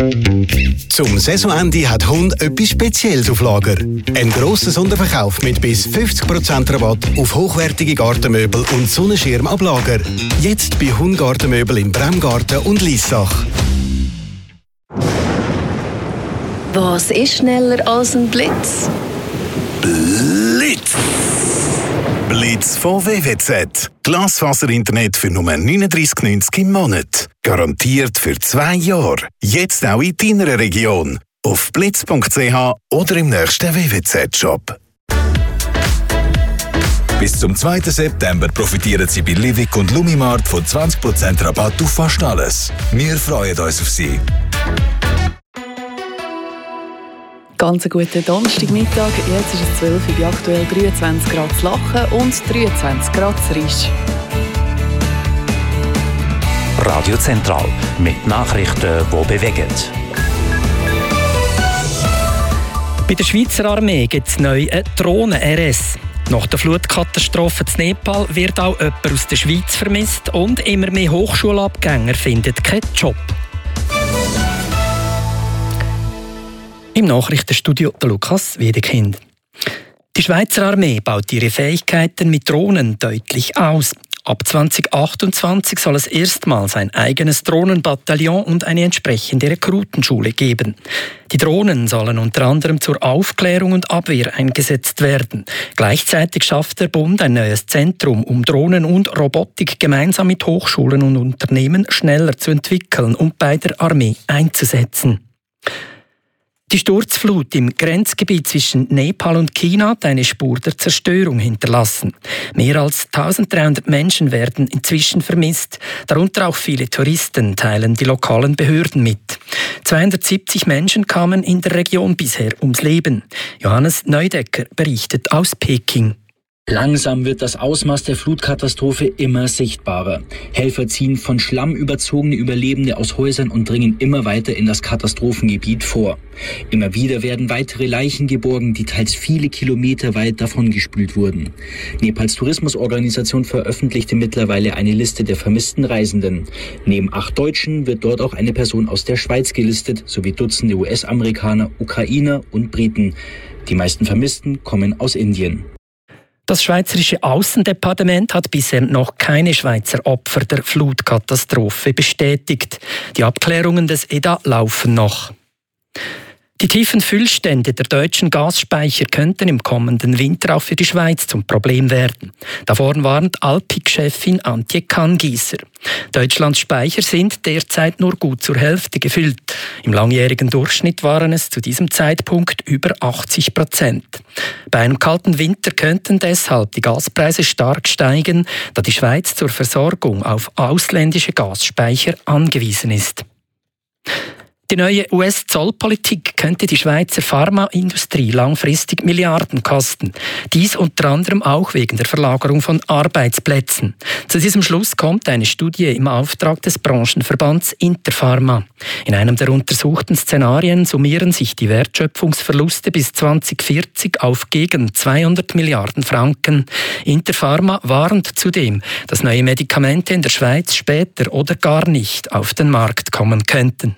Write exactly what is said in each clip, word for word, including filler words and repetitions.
Zum Saisonende hat Hund etwas Spezielles auf Lager. Ein grosser Sonderverkauf mit bis fünfzig Prozent Rabatt auf hochwertige Gartenmöbel und Sonnenschirm ab Lager. Jetzt bei Hund Gartenmöbel im Bremgarten und Liessach. Was ist schneller als ein Blitz? Blitz! Blitz von W W Z. Glasfaser-Internet für nur neununddreißig neunzig im Monat. Garantiert für zwei Jahre. Jetzt auch in deiner Region. Auf blitz punkt c h oder im nächsten W W Z-Shop. Bis zum zweiten September profitieren Sie bei Livik und Lumimart von zwanzig Prozent Rabatt auf fast alles. Wir freuen uns auf Sie. Ganz einen guten Donnerstagmittag. Jetzt ist es zwölf Uhr, bei aktuell dreiundzwanzig Grad zu Lachen und dreiundzwanzig Grad zu Risch. Radio Zentral mit Nachrichten, die bewegen. Bei der Schweizer Armee gibt es neu eine Drohnen-R S. Nach der Flutkatastrophe in Nepal wird auch jemand aus der Schweiz vermisst und immer mehr Hochschulabgänger finden keinen Job. Im Nachrichtenstudio der Lukas Wiedekind. Die Schweizer Armee baut ihre Fähigkeiten mit Drohnen deutlich aus. Ab zwanzig achtundzwanzig soll es erstmals ein eigenes Drohnenbataillon und eine entsprechende Rekrutenschule geben. Die Drohnen sollen unter anderem zur Aufklärung und Abwehr eingesetzt werden. Gleichzeitig schafft der Bund ein neues Zentrum, um Drohnen und Robotik gemeinsam mit Hochschulen und Unternehmen schneller zu entwickeln und bei der Armee einzusetzen. Die Sturzflut im Grenzgebiet zwischen Nepal und China hat eine Spur der Zerstörung hinterlassen. Mehr als eintausenddreihundert Menschen werden inzwischen vermisst, darunter auch viele Touristen, teilen die lokalen Behörden mit. zweihundertsiebzig Menschen kamen in der Region bisher ums Leben. Johannes Neudecker berichtet aus Peking. Langsam wird das Ausmaß der Flutkatastrophe immer sichtbarer. Helfer ziehen von Schlamm überzogene Überlebende aus Häusern und dringen immer weiter in das Katastrophengebiet vor. Immer wieder werden weitere Leichen geborgen, die teils viele Kilometer weit davongespült wurden. Nepals Tourismusorganisation veröffentlichte mittlerweile eine Liste der vermissten Reisenden. Neben acht Deutschen wird dort auch eine Person aus der Schweiz gelistet, sowie Dutzende U S-Amerikaner, Ukrainer und Briten. Die meisten Vermissten kommen aus Indien. Das Schweizerische Aussendepartement hat bisher noch keine Schweizer Opfer der Flutkatastrophe bestätigt. Die Abklärungen des E D A laufen noch. Die tiefen Füllstände der deutschen Gasspeicher könnten im kommenden Winter auch für die Schweiz zum Problem werden. Davor warnt Alpiq-Chefin Antje Kangieser. Deutschlands Speicher sind derzeit nur gut zur Hälfte gefüllt. Im langjährigen Durchschnitt waren es zu diesem Zeitpunkt über achtzig Prozent. Bei einem kalten Winter könnten deshalb die Gaspreise stark steigen, da die Schweiz zur Versorgung auf ausländische Gasspeicher angewiesen ist. Die neue U S-Zollpolitik könnte die Schweizer Pharmaindustrie langfristig Milliarden kosten. Dies unter anderem auch wegen der Verlagerung von Arbeitsplätzen. Zu diesem Schluss kommt eine Studie im Auftrag des Branchenverbands Interpharma. In einem der untersuchten Szenarien summieren sich die Wertschöpfungsverluste bis zwanzig vierzig auf gegen zweihundert Milliarden Franken. Interpharma warnt zudem, dass neue Medikamente in der Schweiz später oder gar nicht auf den Markt kommen könnten.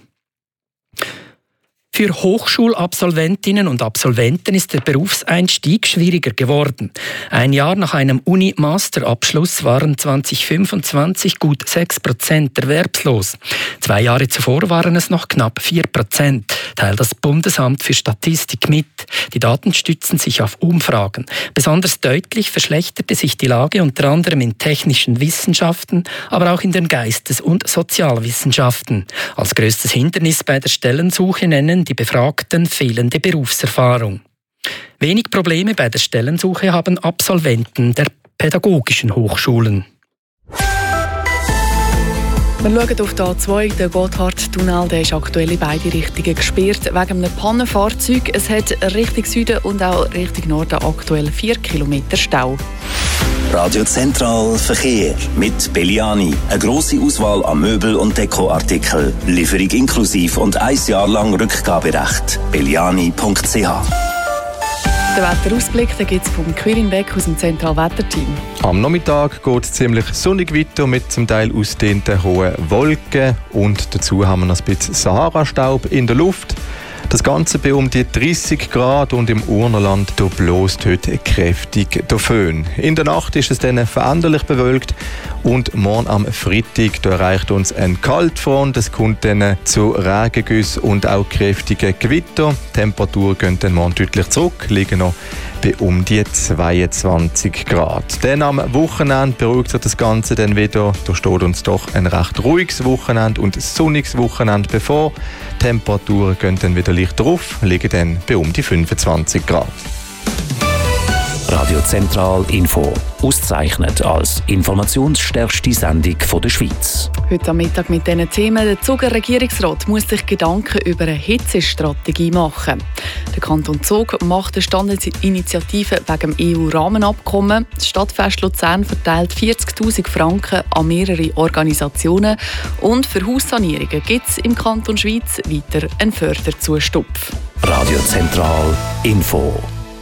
Für Hochschulabsolventinnen und Absolventen ist der Berufseinstieg schwieriger geworden. Ein Jahr nach einem Uni-Masterabschluss waren zwanzig fünfundzwanzig gut sechs Prozent erwerbslos. Zwei Jahre zuvor waren es noch knapp vier Prozent, teilt das Bundesamt für Statistik mit. Die Daten stützen sich auf Umfragen. Besonders deutlich verschlechterte sich die Lage unter anderem in technischen Wissenschaften, aber auch in den Geistes- und Sozialwissenschaften. Als größtes Hindernis bei der Stellensuche nennen die Befragten fehlende Berufserfahrung. Wenig Probleme bei der Stellensuche haben Absolventen der pädagogischen Hochschulen. Wir schauen auf die A zwei, der Gotthardtunnel, der ist aktuell in beide Richtungen gesperrt wegen einem Pannenfahrzeug. Es hat Richtung Süden und auch Richtung Norden aktuell vier Kilometer Stau. Radio Zentral Verkehr mit Belliani. Eine grosse Auswahl an Möbel- und Dekoartikeln. Lieferung inklusiv und ein Jahr lang Rückgaberecht. belliani punkt c h Den Wetterausblick gibt es vom Quirin Beck aus dem Zentralwetterteam. Am Nachmittag geht es ziemlich sonnig weiter mit zum Teil ausgedehnten hohen Wolken und dazu haben wir noch ein bisschen Sahara-Staub in der Luft. Das Ganze bei um die dreissig Grad und im Urnerland bläst heute kräftig der Föhn. In der Nacht ist es dann veränderlich bewölkt und morgen am Freitag da erreicht uns ein Kaltfront. Es kommt dann zu Regengüssen und auch kräftigen Gewitter. Die Temperaturen gehen dann morgen deutlich zurück, liegen noch bei um die zweiundzwanzig Grad. Dann am Wochenende beruhigt sich das Ganze dann wieder. Da steht uns doch ein recht ruhiges Wochenende und ein sonniges Wochenende bevor. Die Temperaturen gehen dann wieder leicht rauf, liegen dann bei um die fünfundzwanzig Grad. Radio Zentral Info. Ausgezeichnet als informationsstärkste Sendung der Schweiz. Heute am Mittag mit diesen Themen. Der Zuger Regierungsrat muss sich Gedanken über eine Hitzestrategie machen. Der Kanton Zug macht eine Standesinitiative wegen dem E U-Rahmenabkommen. Das Stadtfest Luzern verteilt vierzigtausend Franken an mehrere Organisationen. Und für Haussanierungen gibt es im Kanton Schweiz weiter einen Förderzustupf. Radio Zentral Info.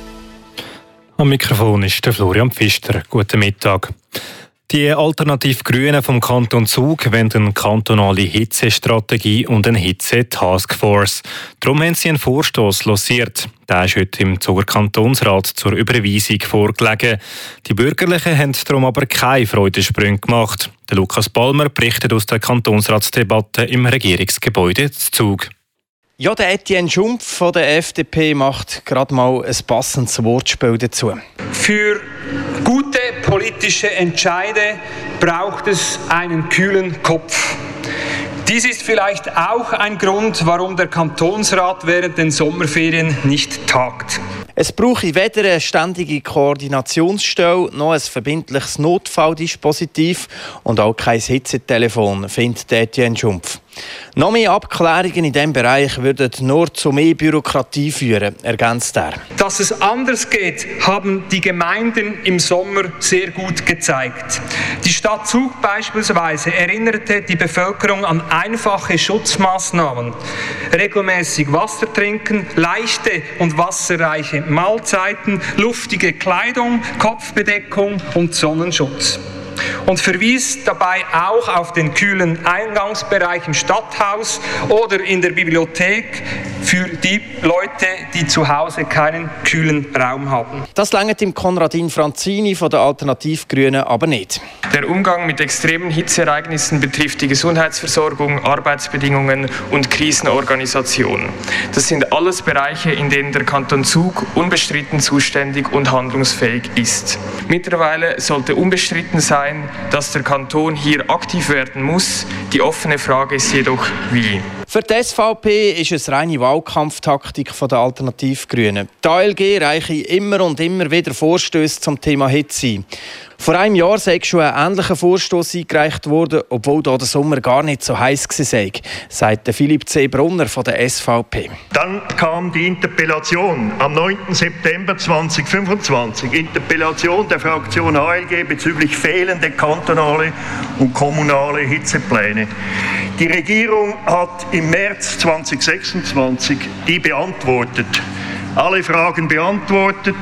Am Mikrofon ist der Florian Pfister. Guten Mittag. Die Alternativ-Grünen vom Kanton Zug wollen eine kantonale Hitzestrategie und eine Hitze-Taskforce. Darum haben sie einen Vorstoss lanciert. Der ist heute im Zuger Kantonsrat zur Überweisung vorgelegen. Die Bürgerlichen haben darum aber keine Freudensprünge gemacht. Der Lukas Palmer berichtet aus der Kantonsratsdebatte im Regierungsgebäude Zug. Ja, der Etienne Schumpf von der F D P macht gerade mal ein passendes Wortspiel dazu. Für gute politische Entscheide braucht es einen kühlen Kopf. Dies ist vielleicht auch ein Grund, warum der Kantonsrat während den Sommerferien nicht tagt. Es brauche weder eine ständige Koordinationsstelle noch ein verbindliches Notfalldispositiv und auch kein Hitzetelefon, findet Etienne Schumpf. Noch mehr Abklärungen in diesem Bereich würden nur zu mehr Bürokratie führen, ergänzt er. Dass es anders geht, haben die Gemeinden im Sommer sehr gut gezeigt. Die Stadt Zug beispielsweise erinnerte die Bevölkerung an einfache Schutzmaßnahmen. Regelmäßig Wasser trinken, leichte und wasserreiche Mahlzeiten, luftige Kleidung, Kopfbedeckung und Sonnenschutz. Und verwies dabei auch auf den kühlen Eingangsbereich im Stadthaus oder in der Bibliothek für die Leute, die zu Hause keinen kühlen Raum haben. Das reicht dem Konradin Franzini von der Alternativgrünen aber nicht. Der Umgang mit extremen Hitzeereignissen betrifft die Gesundheitsversorgung, Arbeitsbedingungen und Krisenorganisation. Das sind alles Bereiche, in denen der Kanton Zug unbestritten zuständig und handlungsfähig ist. Mittlerweile sollte unbestritten sein, dass der Kanton hier aktiv werden muss. Die offene Frage ist jedoch, wie. Für die S V P ist es reine Wahlkampftaktik der Alternativgrünen. Die A L G reiche immer und immer wieder Vorstöße zum Thema Hitze. Vor einem Jahr sei schon ein ähnlicher Vorstoss eingereicht worden, obwohl da der Sommer gar nicht so heiß sei, sagt Philipp C. Brunner von der S V P. Dann kam die Interpellation am neunten September zweitausendfünfundzwanzig. Interpellation der Fraktion A L G bezüglich fehlende kantonale und kommunale Hitzepläne. Die Regierung hat im März zweitausendsechsundzwanzig die beantwortet. Alle Fragen beantwortet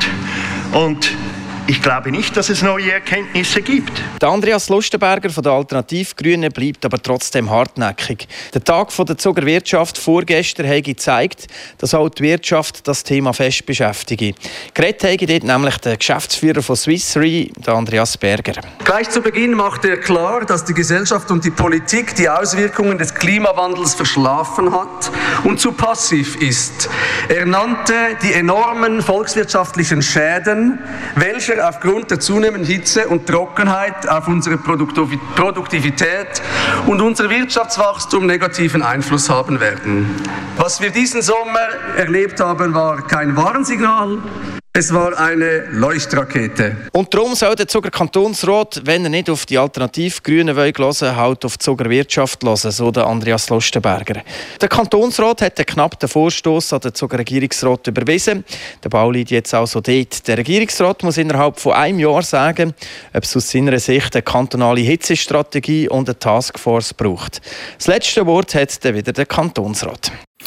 und ich glaube nicht, dass es neue Erkenntnisse gibt. Der Andreas Lustenberger von der Alternativgrünen bleibt aber trotzdem hartnäckig. Der Tag der Zuger Wirtschaft vorgestern hat gezeigt, dass auch die Wirtschaft das Thema fest beschäftigt. Geredet hat dort nämlich der Geschäftsführer von Swiss Re, der Andreas Berger. Gleich zu Beginn machte er klar, dass die Gesellschaft und die Politik die Auswirkungen des Klimawandels verschlafen hat und zu passiv ist. Er nannte die enormen volkswirtschaftlichen Schäden, welche aufgrund der zunehmenden Hitze und Trockenheit auf unsere Produktivität und unser Wirtschaftswachstum negativen Einfluss haben werden. Was wir diesen Sommer erlebt haben, war kein Warnsignal. Es war eine Leuchtrakete. Und darum soll der Zuger Kantonsrat, wenn er nicht auf die Alternativgrünen hören will, halt auf die Zuger Wirtschaft hören, so der Andreas Lustenberger. Der Kantonsrat hat den knappen Vorstoss an den Zuger Regierungsrat überwiesen. Der Bau liegt jetzt also dort. Der Regierungsrat muss innerhalb von einem Jahr sagen, ob es aus seiner Sicht eine kantonale Hitzestrategie und eine Taskforce braucht. Das letzte Wort hat dann wieder der Kantonsrat.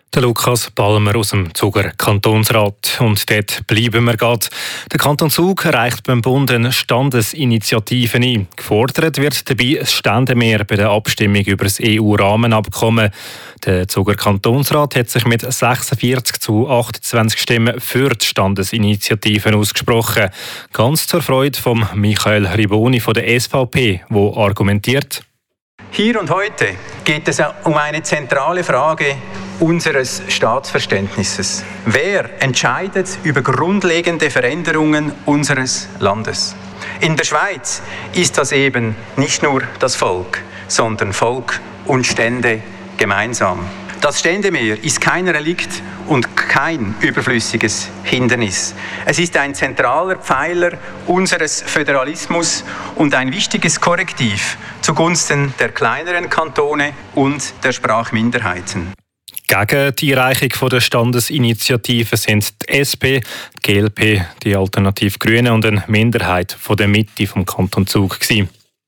Der Lukas Palmer aus dem Zuger Kantonsrat. Und dort bleiben wir gerade. Der Kanton Zug reicht beim Bund eine Standesinitiative ein. Gefordert wird dabei ein Ständemehr bei der Abstimmung über das E U-Rahmenabkommen. Der Zuger Kantonsrat hat sich mit sechsundvierzig zu achtundzwanzig Stimmen für die Standesinitiative ausgesprochen. Ganz zur Freude von Michael Riboni von der S V P, der argumentiert: Hier und heute geht es um eine zentrale Frage unseres Staatsverständnisses. Wer entscheidet über grundlegende Veränderungen unseres Landes? In der Schweiz ist das eben nicht nur das Volk, sondern Volk und Stände gemeinsam. Das Ständemehr ist kein Relikt und kein überflüssiges Hindernis. Es ist ein zentraler Pfeiler unseres Föderalismus und ein wichtiges Korrektiv zugunsten der kleineren Kantone und der Sprachminderheiten. Gegen die Einreichung der Standesinitiative sind die S P, die G L P, die Alternative Grüne und eine Minderheit von der Mitte vom Kanton Zug gewesen.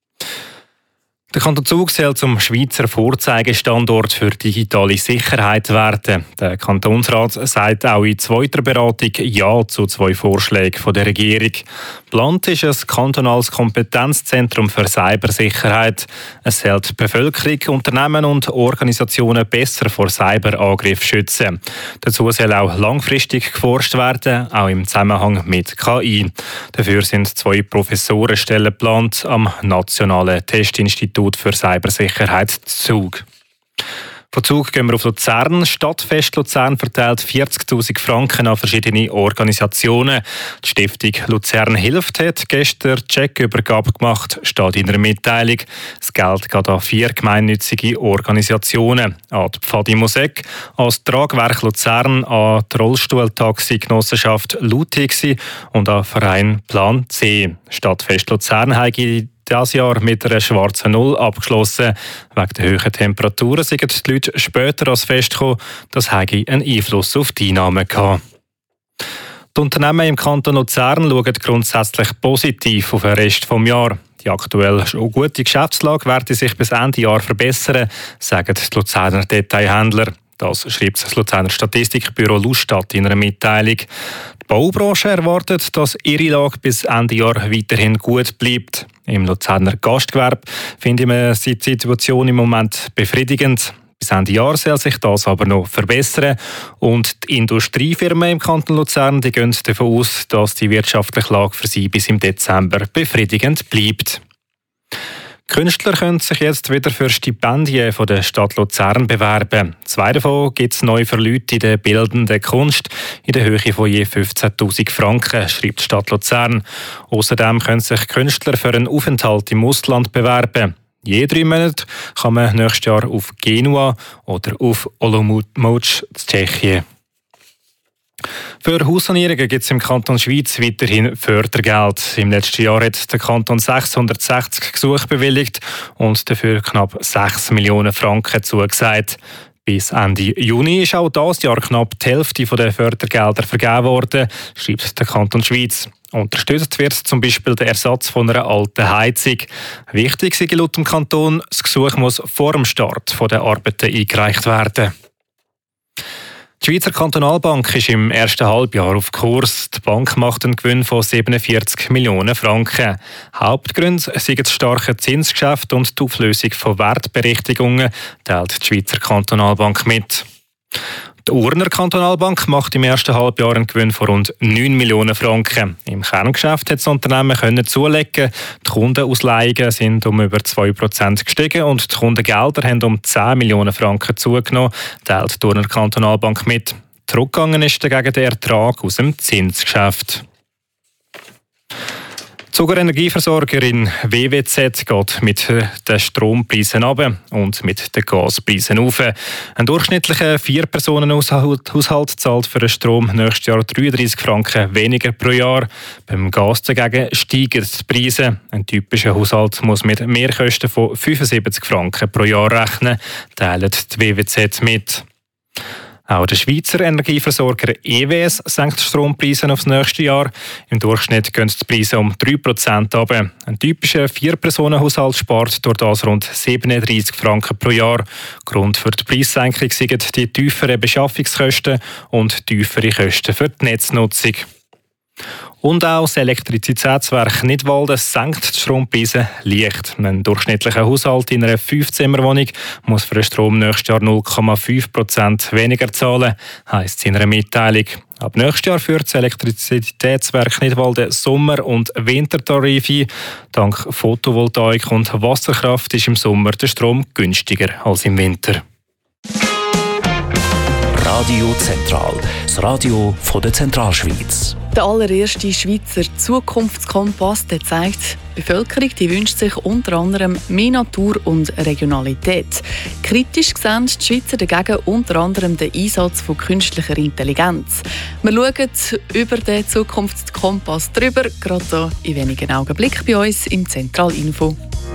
Der Kanton Zug soll zum Schweizer Vorzeigestandort für digitale Sicherheit werden. Der Kantonsrat sagt auch in zweiter Beratung Ja zu zwei Vorschlägen von der Regierung. Geplant ist ein kantonales Kompetenzzentrum für Cybersicherheit. Es soll die Bevölkerung, Unternehmen und Organisationen besser vor Cyberangriffen schützen. Dazu soll auch langfristig geforscht werden, auch im Zusammenhang mit K I. Dafür sind zwei Professorenstellen geplant am Nationalen Testinstitut für Cybersicherheit Zug. Von Zug gehen wir auf Luzern. Stadtfest Luzern verteilt vierzigtausend Franken an verschiedene Organisationen. Die Stiftung Luzern hilft hat gestern Checkübergabe gemacht, steht in einer Mitteilung. Das Geld geht an vier gemeinnützige Organisationen. An die Pfadi Musik, an das Tragwerk Luzern, an die Rollstuhltaxi-Genossenschaft Lutexi und an den Verein Plan C. Stadtfest Luzern hat dieses Jahr mit einer schwarzen Null abgeschlossen. Wegen der hohen Temperaturen sind die Leute später als Fest gekommen. Das hatte einen Einfluss auf die Einnahmen gehabt. Die Unternehmen im Kanton Luzern schauen grundsätzlich positiv auf den Rest des Jahres. Die aktuell schon gute Geschäftslage werde sich bis Ende Jahr verbessern, sagen die Luzerner Detailhändler. Das schreibt das Luzerner Statistikbüro Lustat in einer Mitteilung. Die Baubranche erwartet, dass ihre Lage bis Ende Jahr weiterhin gut bleibt. Im Luzerner Gastgewerbe finde man die Situation im Moment befriedigend. Bis Ende Jahr soll sich das aber noch verbessern. Und die Industriefirmen im Kanton Luzern die gehen davon aus, dass die wirtschaftliche Lage für sie bis im Dezember befriedigend bleibt. Künstler können sich jetzt wieder für Stipendien von der Stadt Luzern bewerben. Zwei davon gibt es neu für Leute in der bildenden Kunst in der Höhe von je fünfzehntausend Franken, schreibt die Stadt Luzern. Außerdem können sich Künstler für einen Aufenthalt im Ausland bewerben. Je drei Monate kann man nächstes Jahr auf Genua oder auf Olomouc in Tschechien. Für Haussanierungen gibt es im Kanton Schweiz weiterhin Fördergeld. Im letzten Jahr hat der Kanton sechshundertsechzig Gesuche bewilligt und dafür knapp sechs Millionen Franken zugesagt. Bis Ende Juni ist auch dieses Jahr knapp die Hälfte der Fördergelder vergeben worden, schreibt der Kanton Schweiz. Unterstützt wird zum Beispiel der Ersatz von einer alten Heizung. Wichtig ist laut dem Kanton, das Gesuch muss vor dem Start der Arbeiten eingereicht werden. Die Schweizer Kantonalbank ist im ersten Halbjahr auf Kurs. Die Bank macht einen Gewinn von siebenundvierzig Millionen Franken. Hauptgründe sind das starke Zinsgeschäft und die Auflösung von Wertberichtigungen, teilt die Schweizer Kantonalbank mit. Die Urner Kantonalbank macht im ersten Halbjahr einen Gewinn von rund neun Millionen Franken. Im Kerngeschäft hat das Unternehmen können zulegen. Die Kundenausleihungen sind um über zwei Prozent gestiegen und die Kundengelder haben um zehn Millionen Franken zugenommen, teilt die Urner Kantonalbank mit. Zurückgegangen ist dagegen der Ertrag aus dem Zinsgeschäft. Die Zuger Energieversorgerin W W Z geht mit den Strompreisen runter und mit den Gaspreisen rauf. Ein durchschnittlicher Vier-Personen-Haushalt zahlt für den Strom nächstes Jahr dreiunddreissig Franken weniger pro Jahr. Beim Gas dagegen steigen die Preise. Ein typischer Haushalt muss mit Mehrkosten von fünfundsiebzig Franken pro Jahr rechnen, teilt die W W Z mit. Auch der Schweizer Energieversorger E W S senkt die Strompreise aufs nächste Jahr. Im Durchschnitt gehen die Preise um drei Prozent runter. Ein typischer Vier-Personen-Haushalt spart durch das rund siebenunddreissig Franken pro Jahr. Grund für die Preissenkung sind die tieferen Beschaffungskosten und tiefere Kosten für die Netznutzung. Und auch das Elektrizitätswerk Nidwalden senkt die Strompreise leicht. Ein durchschnittlicher Haushalt in einer Fünf-Zimmer-Wohnung muss für den Strom nächstes Jahr null Komma fünf Prozent weniger zahlen, heisst es in einer Mitteilung. Ab nächstes Jahr führt das Elektrizitätswerk Nidwalden Sommer- und Wintertarif ein. Dank Photovoltaik und Wasserkraft ist im Sommer der Strom günstiger als im Winter. Radio Zentral, das Radio von der Zentralschweiz. Der allererste Schweizer Zukunftskompass der zeigt, die Bevölkerung die wünscht sich unter anderem mehr Natur und Regionalität. Kritisch sehen die Schweizer dagegen unter anderem den Einsatz von künstlicher Intelligenz. Wir schauen über den Zukunftskompass drüber, gerade hier in wenigen Augenblicken bei uns im Zentralinfo.